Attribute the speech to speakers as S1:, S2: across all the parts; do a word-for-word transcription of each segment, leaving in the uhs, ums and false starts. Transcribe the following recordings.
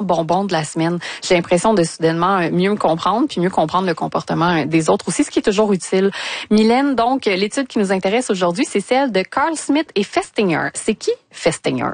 S1: bonbon de la semaine. J'ai l'impression de soudainement mieux me comprendre, puis mieux comprendre le comportement des autres aussi, ce qui est toujours utile. Mylène, donc, l'étude qui nous intéresse aujourd'hui, c'est celle de Carl Smith et Festinger. C'est qui Festinger?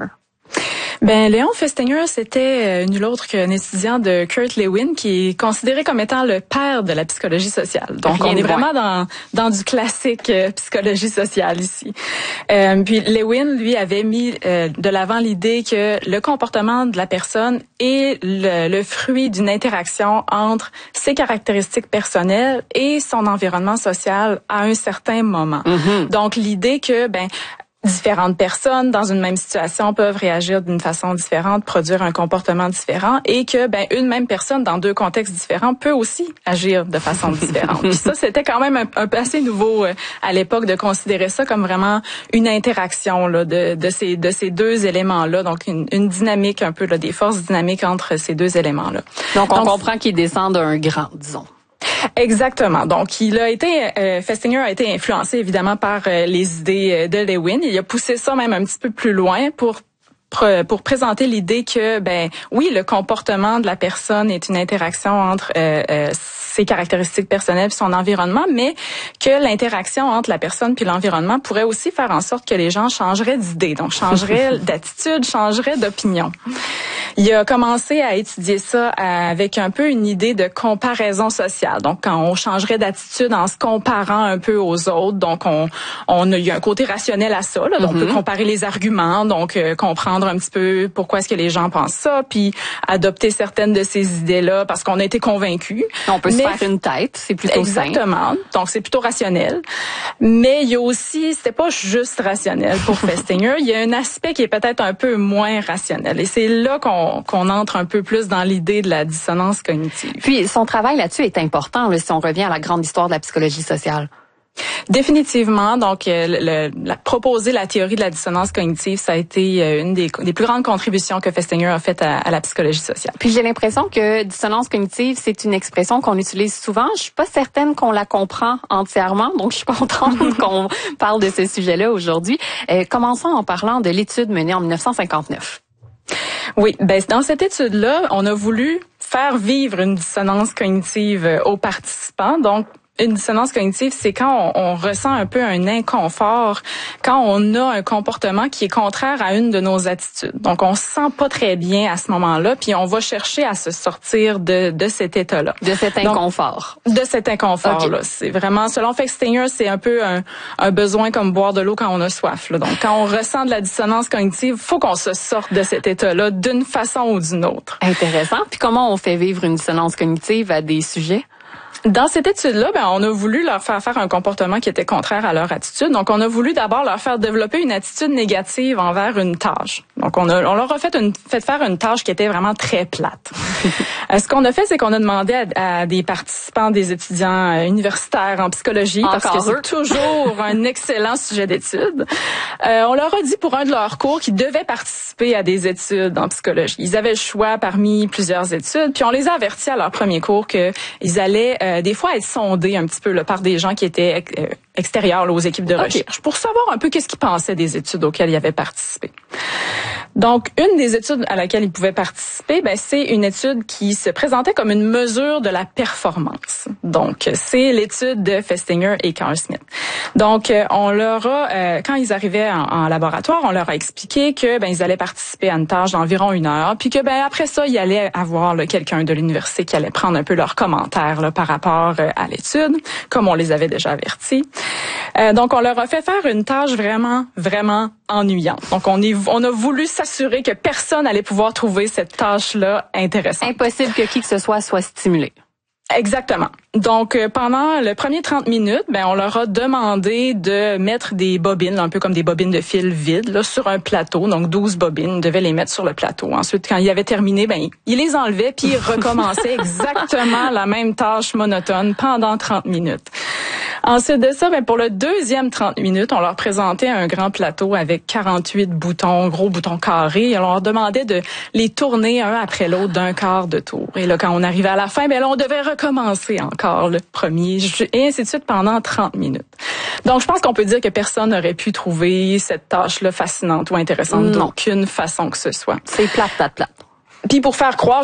S2: Ben, Léon Festinger, c'était nul autre qu'un étudiant de Kurt Lewin qui est considéré comme étant le père de la psychologie sociale. Donc, Rien on est vraiment dans dans du classique euh, psychologie sociale ici. Euh, puis Lewin, lui, avait mis euh, de l'avant l'idée que le comportement de la personne est le, le fruit d'une interaction entre ses caractéristiques personnelles et son environnement social à un certain moment. Mm-hmm. Donc, l'idée que, ben, différentes personnes dans une même situation peuvent réagir d'une façon différente, produire un comportement différent, et que ben une même personne dans deux contextes différents peut aussi agir de façon différente. Puis ça, c'était quand même un, un peu assez nouveau euh, à l'époque de considérer ça comme vraiment une interaction là de de ces de ces deux éléments-là, donc une, une dynamique un peu là, des forces dynamiques entre ces deux éléments-là.
S1: Donc on donc, comprend qu'il descend d'un grand, disons.
S2: Exactement. Donc, il a été, euh, Festinger a été influencé évidemment par euh, les idées de Lewin. Il a poussé ça même un petit peu plus loin pour pour présenter l'idée que, ben, oui, le comportement de la personne est une interaction entre euh, euh, ses caractéristiques personnelles et son environnement, mais que l'interaction entre la personne puis l'environnement pourrait aussi faire en sorte que les gens changeraient d'idée, donc changeraient d'attitude, changeraient d'opinion. Il a commencé à étudier ça avec un peu une idée de comparaison sociale. Donc, quand on changerait d'attitude en se comparant un peu aux autres, donc on, on a, il y a un côté rationnel à ça. Là, donc, mm-hmm. on peut comparer les arguments, donc euh, comprendre un petit peu pourquoi est-ce que les gens pensent ça, puis adopter certaines de ces idées-là parce qu'on a été convaincus.
S1: On peut Mais, se faire une tête, c'est plutôt
S2: exactement.
S1: simple.
S2: Donc, c'est plutôt rationnel. Mais il y a aussi, c'était pas juste rationnel pour Festinger. Il y a un aspect qui est peut-être un peu moins rationnel. Et c'est là qu'on qu'on entre un peu plus dans l'idée de la dissonance cognitive.
S1: Puis, son travail là-dessus est important, là, si on revient à la grande histoire de la psychologie sociale.
S2: Définitivement. Donc, le, le, la, proposer la théorie de la dissonance cognitive, ça a été une des, des plus grandes contributions que Festinger a faites à, à la psychologie sociale.
S1: Puis, j'ai l'impression que dissonance cognitive, c'est une expression qu'on utilise souvent. Je suis pas certaine qu'on la comprend entièrement, donc je suis contente qu'on parle de ce sujet-là aujourd'hui. Euh, commençons en parlant de l'étude menée en dix-neuf cent cinquante-neuf.
S2: Oui, ben dans cette étude-là, on a voulu faire vivre une dissonance cognitive aux participants. Donc, une dissonance cognitive, c'est quand on, on ressent un peu un inconfort, quand on a un comportement qui est contraire à une de nos attitudes. Donc, on se sent pas très bien à ce moment-là, puis on va chercher à se sortir de, de cet état-là.
S1: De cet inconfort.
S2: Donc, de cet inconfort-là. Okay. C'est vraiment, selon Festinger, c'est un peu un, un besoin comme boire de l'eau quand on a soif. Là. Donc, quand on ressent de la dissonance cognitive, faut qu'on se sorte de cet état-là d'une façon ou d'une autre.
S1: Intéressant. Puis comment on fait vivre une dissonance cognitive à des sujets?
S2: Dans cette étude-là, ben, on a voulu leur faire faire un comportement qui était contraire à leur attitude. Donc, on a voulu d'abord leur faire développer une attitude négative envers une tâche. Donc, on, a, on leur a fait, une, fait faire une tâche qui était vraiment très plate. euh, ce qu'on a fait, c'est qu'on a demandé à, à des participants, des étudiants euh, universitaires en psychologie,
S1: Encore
S2: parce que
S1: eux.
S2: c'est toujours un excellent sujet d'étude. Euh, on leur a dit pour un de leurs cours qu'ils devaient participer à des études en psychologie. Ils avaient le choix parmi plusieurs études, puis on les a avertis à leur premier cours qu'ils allaient euh, des fois être sondés un petit peu là, par des gens qui étaient euh, extérieurs là, aux équipes de recherche, okay. pour savoir un peu qu'est-ce qu'ils pensaient des études auxquelles ils avaient participé. Donc, une des études à laquelle ils pouvaient participer, ben, c'est une étude qui se présentait comme une mesure de la performance. Donc, c'est l'étude de Festinger et Carl Smith. Donc, on leur a, euh, quand ils arrivaient en, en laboratoire, on leur a expliqué que ben ils allaient participer à une tâche d'environ une heure, puis que ben après ça, il allait avoir là, quelqu'un de l'université qui allait prendre un peu leurs commentaires là, par rapport euh, à l'étude, comme on les avait déjà avertis. Euh, donc, on leur a fait faire une tâche vraiment, vraiment ennuyante. Donc, on, est, on a voulu s'assurer que personne allait pouvoir trouver cette tâche-là intéressante.
S1: Impossible que qui que ce soit soit stimulé.
S2: Exactement. Donc, euh, pendant le premier trente minutes, ben on leur a demandé de mettre des bobines, un peu comme des bobines de fil vides, là, sur un plateau. Donc, douze bobines, ils devaient les mettre sur le plateau. Ensuite, quand ils avaient terminé, ben ils les enlevaient puis ils recommençaient exactement la même tâche monotone pendant trente minutes. Ensuite de ça, ben pour le deuxième trente minutes, on leur présentait un grand plateau avec quarante-huit boutons, gros boutons carrés. Et on leur demandait de les tourner un après l'autre d'un quart de tour. Et là, quand on arrivait à la fin, ben là, on devait recommencer encore le premier, et ainsi de suite pendant trente minutes. Donc, je pense qu'on peut dire que personne n'aurait pu trouver cette tâche-là fascinante ou intéressante d'aucune façon que ce soit.
S1: C'est plate, plate, plate.
S2: Puis pour faire croire